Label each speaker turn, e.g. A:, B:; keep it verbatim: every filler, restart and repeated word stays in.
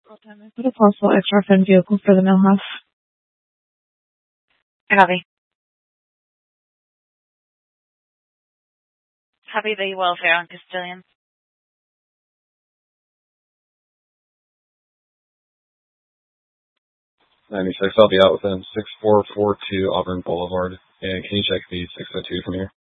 A: Time. I put a possible extra fin vehicle for the Millhouse.
B: I copy. Copy the welfare on Castilian.
C: ninety-six, I'll be out within six four four two Auburn Boulevard. And can you check the six oh two from here?